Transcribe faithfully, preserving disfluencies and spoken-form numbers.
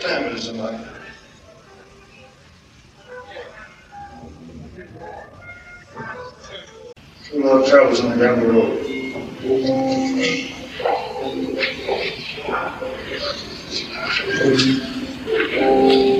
time it is tonight? A lot of travels on down the road. Thank you.